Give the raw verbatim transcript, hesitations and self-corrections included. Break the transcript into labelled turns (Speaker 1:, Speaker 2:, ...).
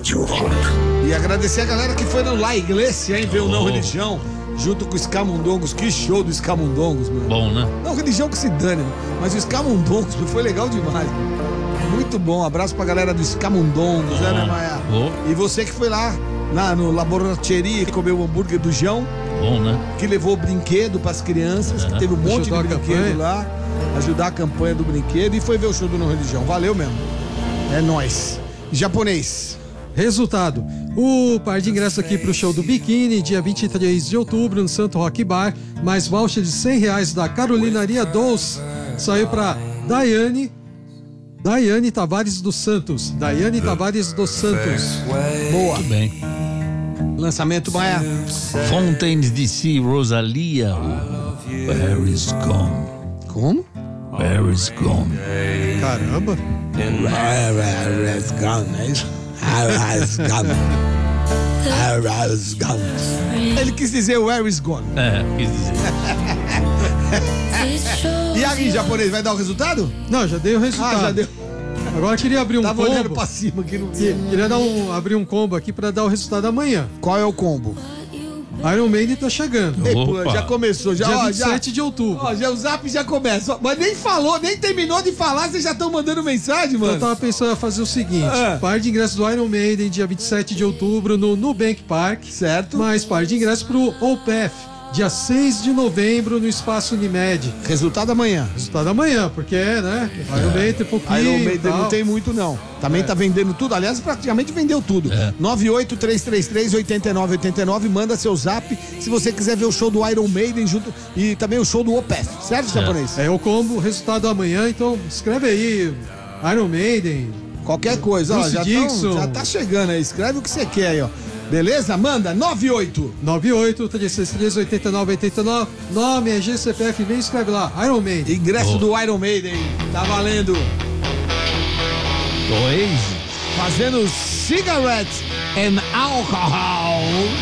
Speaker 1: Rádio Rock.
Speaker 2: E agradecer a galera que foi no La Iglesia, hein? Ver o Não Religião, junto com os Camundongos. Que show dos Camundongos, mano.
Speaker 3: Bom, né?
Speaker 2: Não Religião que se dane, mano. Mas os Camundongos foi legal demais, mano. Muito bom. Abraço pra galera dos Camundongos, né, né, Maia?
Speaker 3: Oh.
Speaker 2: E você que foi lá na, no Laboratório comeu o hambúrguer do João.
Speaker 3: Bom, né?
Speaker 2: Que levou brinquedo pras crianças, que teve um monte de brinquedo lá, ajudar a campanha do brinquedo e foi ver o show do Não Religião. Valeu mesmo. É nóis. Japonês.
Speaker 4: Resultado: o par de ingressos aqui pro show do Biquíni, dia vinte e três de outubro, no Santo Rock Bar, mais voucher de cem reais da Carolinaria Doce, saiu pra Daiane. Daiane Tavares dos Santos. Daiane Tavares dos Santos.
Speaker 2: Boa.
Speaker 3: Muito bem.
Speaker 2: Lançamento, Maia.
Speaker 3: Fontaines D C, Rosalia. Where is gone?
Speaker 2: Como?
Speaker 3: Where is gone?
Speaker 4: Caramba.
Speaker 2: Where is gone, é isso? Where is gone? Where is gone? Ele quis dizer where is gone.
Speaker 3: É, quis dizer.
Speaker 2: E aí, japonês, vai dar o resultado?
Speaker 4: Não, já dei o resultado.
Speaker 2: Ah, já deu.
Speaker 4: Agora eu queria abrir um
Speaker 2: Tava
Speaker 4: combo.
Speaker 2: olhando pra cima aqui no
Speaker 4: Que- Queria dar um, abrir um combo aqui pra dar o resultado amanhã.
Speaker 2: Qual é o combo?
Speaker 4: Iron Maiden tá chegando.
Speaker 2: Ei, pô,
Speaker 3: Opa.
Speaker 2: já começou, já,
Speaker 4: Dia
Speaker 2: ó,
Speaker 4: vinte e
Speaker 2: já.
Speaker 4: sete de outubro.
Speaker 2: Ó, já o zap já começa. Mas nem falou, nem terminou de falar, vocês já estão mandando mensagem,
Speaker 4: Então
Speaker 2: mano.
Speaker 4: eu tava pensando em fazer o seguinte:
Speaker 2: Ah.
Speaker 4: par de ingressos do Iron Maiden, dia vinte e sete de outubro, no Nubank Park.
Speaker 2: Certo.
Speaker 4: Mais par de ingressos pro Opeth, dia seis de novembro, no Espaço Unimed.
Speaker 2: Resultado amanhã.
Speaker 4: Resultado amanhã, porque, né? Iron Maiden tem pouquinho.
Speaker 2: Iron Maiden
Speaker 4: tal.
Speaker 2: não tem muito, não. Também tá vendendo tudo. Aliás, praticamente vendeu tudo.
Speaker 3: É.
Speaker 2: nove oito três três três, oito nove oito nove. Manda seu zap se você quiser ver o show do Iron Maiden junto e também o show do Opeth. Certo, japonês?
Speaker 4: É o combo, resultado amanhã, então escreve aí. Iron Maiden.
Speaker 2: Qualquer coisa, ó,
Speaker 4: Bruce
Speaker 2: já,
Speaker 4: Dixon.
Speaker 2: tão- já tá chegando aí. Escreve o que você quer aí, ó. Beleza? Manda nove oito.
Speaker 4: nove oito três seis três, oito nove oito nove. Nome é G C P F, vem escreve lá. Iron Maiden.
Speaker 2: Ingresso
Speaker 3: Oh.
Speaker 2: do Iron Maiden. Tá valendo.
Speaker 3: Dois.
Speaker 2: Fazendo cigarettes and alcohol.